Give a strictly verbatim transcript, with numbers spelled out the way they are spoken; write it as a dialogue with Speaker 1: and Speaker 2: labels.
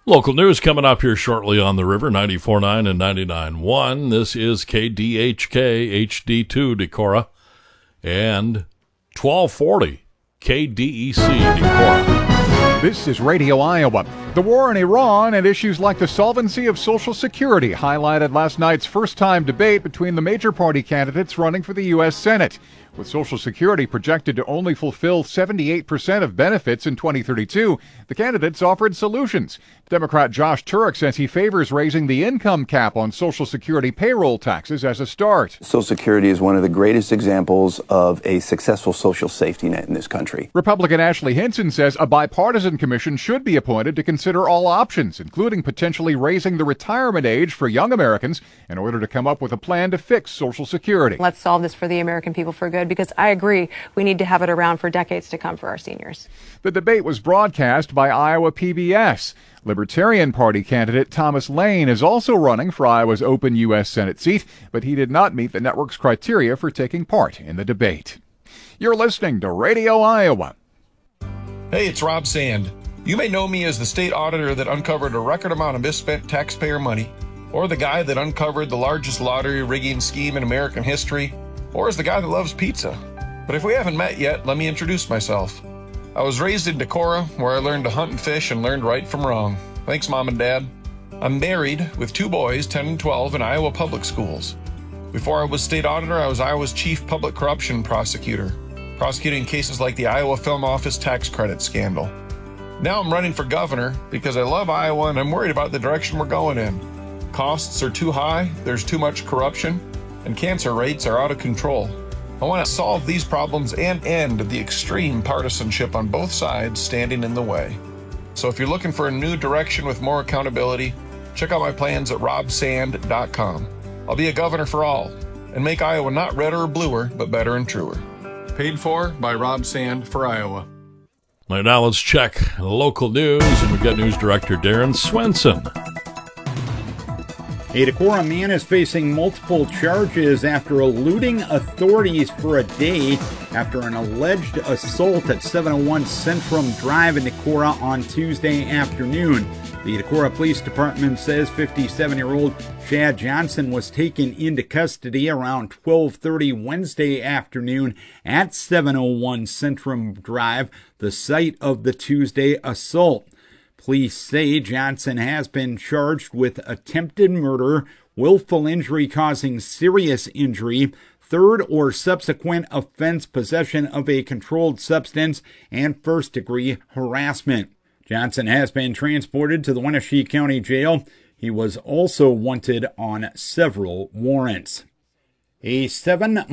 Speaker 1: Local news coming up here shortly on the river, ninety-four point nine and ninety-nine point one. This is K D H K H D two Decorah and twelve forty K D E C Decorah.
Speaker 2: This is Radio Iowa. The war in Iran and issues like the solvency of Social Security highlighted last night's first-time debate between the major party candidates running for the U S Senate. With Social Security projected to only fulfill seventy-eight percent of benefits in twenty thirty-two, the candidates offered solutions. Democrat Josh Turek says he favors raising the income cap on Social Security payroll taxes as a start.
Speaker 3: Social Security is one of the greatest examples of a successful social safety net in this country.
Speaker 2: Republican Ashley Hinson says a bipartisan commission should be appointed to consider all options, including potentially raising the retirement age for young Americans in order to come up with a plan to fix Social Security.
Speaker 4: Let's solve this for the American people for good, because I agree we need to have it around for decades to come for our seniors.
Speaker 2: The debate was broadcast by Iowa P B S. Libertarian Party candidate Thomas Lane is also running for Iowa's open U S Senate seat, but he did not meet the network's criteria for taking part in the debate. You're listening to Radio Iowa.
Speaker 5: Hey, it's Rob Sand. You may know me as the state auditor that uncovered a record amount of misspent taxpayer money, or the guy that uncovered the largest lottery rigging scheme in American history, or as the guy that loves pizza. But if we haven't met yet, let me introduce myself. I was raised in Decorah, where I learned to hunt and fish and learned right from wrong. Thanks, Mom and Dad. I'm married with two boys, ten and twelve, in Iowa public schools. Before I was state auditor, I was Iowa's chief public corruption prosecutor, prosecuting cases like the Iowa Film Office tax credit scandal. Now I'm running for governor because I love Iowa and I'm worried about the direction we're going in. Costs are too high, there's too much corruption, and cancer rates are out of control. I want to solve these problems and end the extreme partisanship on both sides standing in the way. So if you're looking for a new direction with more accountability, check out my plans at rob sand dot com. I'll be a governor for all and make Iowa not redder or bluer, but better and truer. Paid for by Rob Sand for Iowa.
Speaker 1: Right now, let's check local news, and we've got news director Darren Swenson.
Speaker 6: A Decorah man is facing multiple charges after eluding authorities for a day after an alleged assault at seven oh one Centrum Drive in Decorah on Tuesday afternoon. The Decorah Police Department says fifty-seven-year-old Chad Johnson was taken into custody around twelve thirty Wednesday afternoon at seven oh one Centrum Drive, the site of the Tuesday assault. Police say Johnson has been charged with attempted murder, willful injury causing serious injury, third or subsequent offense possession of a controlled substance, and first-degree harassment. Johnson has been transported to the Wenatchee County Jail. He was also wanted on several warrants. A seven